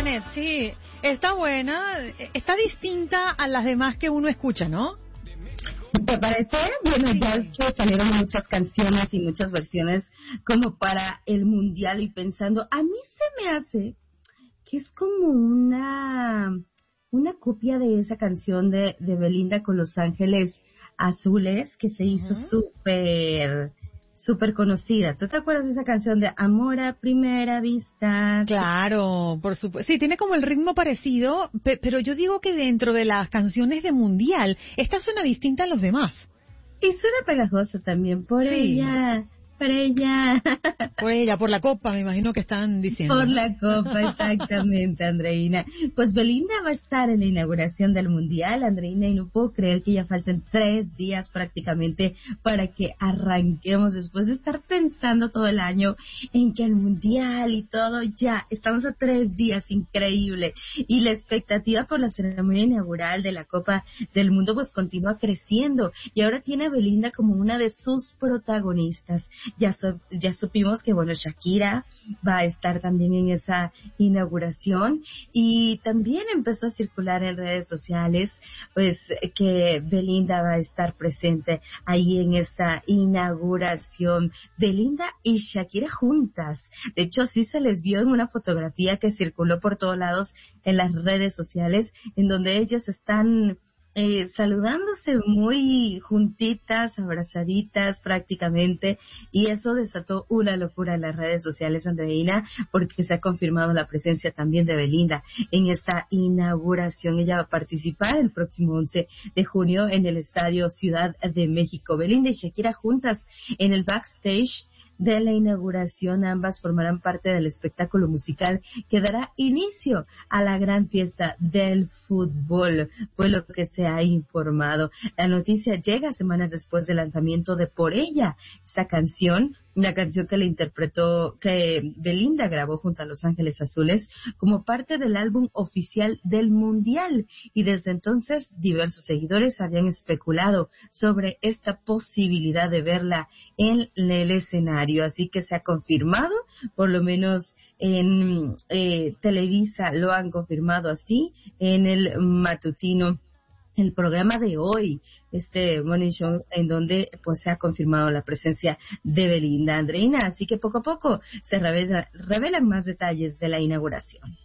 Janet, sí, está buena, está distinta a las demás que uno escucha, ¿no? ¿Te parece? Bueno, ya es que salieron muchas canciones y muchas versiones como para el mundial y pensando, a mí se me hace que es como una copia de esa canción de Belinda con Los Ángeles Azules que se hizo súper conocida. ¿Tú te acuerdas de esa canción de Amor a Primera Vista? Claro, por supuesto. Sí, tiene como el ritmo parecido, pero yo digo que dentro de las canciones de mundial, esta suena distinta a los demás. Y suena pegajosa también, por Sí. ella, por ella. Por ella, por la copa, me imagino que están diciendo. Por ¿no? la copa, exactamente, Andreina. Pues Belinda va a estar en la inauguración del Mundial, Andreina, y no puedo creer que ya falten 3 días prácticamente para que arranquemos después de estar pensando todo el año en que el Mundial y todo, ya, estamos a 3 días, increíble. Y la expectativa por la ceremonia inaugural de la Copa del Mundo pues continúa creciendo y ahora tiene a Belinda como una de sus protagonistas. Ya supimos que, bueno, Shakira va a estar también en esa inauguración y también empezó a circular en redes sociales pues que Belinda va a estar presente ahí en esa inauguración. Belinda y Shakira juntas, de hecho sí se les vio en una fotografía que circuló por todos lados en las redes sociales en donde ellas están saludándose muy juntitas, abrazaditas prácticamente, y eso desató una locura en las redes sociales, Andreina, porque se ha confirmado la presencia también de Belinda en esta inauguración. Ella va a participar el próximo 11 de junio en el Estadio Ciudad de México. Belinda y Shakira juntas en el backstage de la inauguración, ambas formarán parte del espectáculo musical que dará inicio a la gran fiesta del fútbol, fue lo que se ha informado. La noticia llega semanas después del lanzamiento de Por Ella, esta canción, una canción que le interpretó, que Belinda grabó junto a Los Ángeles Azules como parte del álbum oficial del Mundial, y desde entonces diversos seguidores habían especulado sobre esta posibilidad de verla en el escenario, así que se ha confirmado, por lo menos en Televisa lo han confirmado así, en el matutino, el programa de hoy, este Morning Show, en donde pues se ha confirmado la presencia de Belinda, Andreina, así que poco a poco se revelan más detalles de la inauguración.